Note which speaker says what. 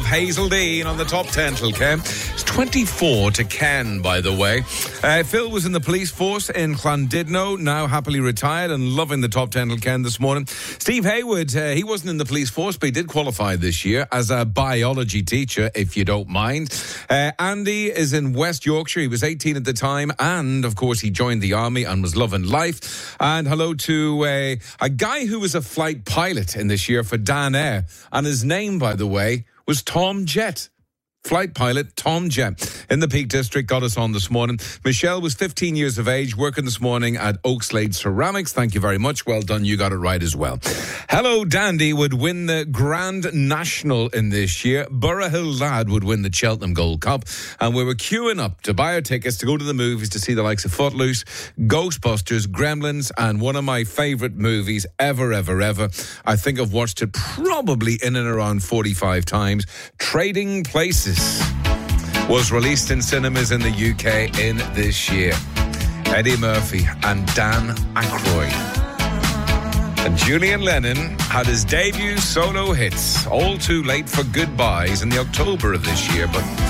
Speaker 1: of Hazel Dean on the top 10 till Ken. It's 24 to Ken, by the way. Phil was in the police force in Llandudno, now happily retired and loving the top 10 till Ken this morning. Steve Hayward, he wasn't in the police force, but he did qualify this year as a biology teacher, if you don't mind. Andy is in West Yorkshire. He was 18 at the time, and, of course, he joined the army and was loving life. And hello to a guy who was a flight pilot in this year for Dan Air, and his name, by the way, was Tom Jett. Flight pilot Tom Jett in the Peak District got us on this morning. Michelle was 15 years of age, working this morning at Oakslade Ceramics. Thank you very much. Well done. You got it right as well. Hello Dandy would win the Grand National in this year. Borough Hill Lad would win the Cheltenham Gold Cup. And we were queuing up to buy our tickets to go to the movies to see the likes of Footloose, Ghostbusters, Gremlins, and one of my favourite movies ever. I think I've watched it probably in and around 45 times. Trading Places was released in cinemas in the UK in this year. Eddie Murphy and Dan Aykroyd. And Julian Lennon had his debut solo hits, All Too Late for Goodbyes, in the October of this year, but